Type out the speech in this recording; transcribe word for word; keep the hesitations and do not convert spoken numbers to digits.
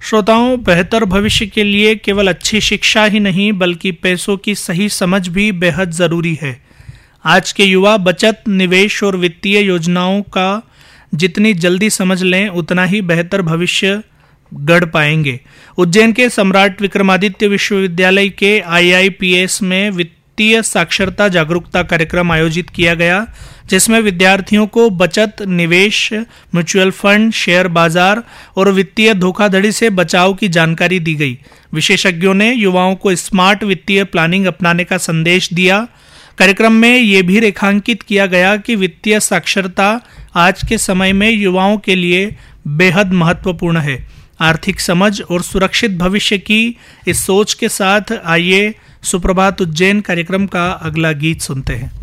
श्रोताओं, बेहतर भविष्य के लिए केवल अच्छी शिक्षा ही नहीं बल्कि पैसों की सही समझ भी बेहद जरूरी है। आज के युवा बचत, निवेश और वित्तीय योजनाओं का जितनी जल्दी समझ लें उतना ही बेहतर भविष्य गढ़ पाएंगे। उज्जैन के सम्राट विक्रमादित्य विश्वविद्यालय के आई आई पी एस में वित्तीय साक्षरता जागरूकता कार्यक्रम आयोजित किया गया, जिसमें विद्यार्थियों को बचत, निवेश, म्यूचुअल फंड, शेयर बाजार और वित्तीय धोखाधड़ी से बचाव की जानकारी दी गई। विशेषज्ञों ने युवाओं को स्मार्ट वित्तीय प्लानिंग अपनाने का संदेश दिया। कार्यक्रम में ये भी रेखांकित किया गया कि वित्तीय साक्षरता आज के समय में युवाओं के लिए बेहद महत्वपूर्ण है। आर्थिक समझ और सुरक्षित भविष्य की इस सोच के साथ आइए सुप्रभात उज्जैन कार्यक्रम का अगला गीत सुनते हैं।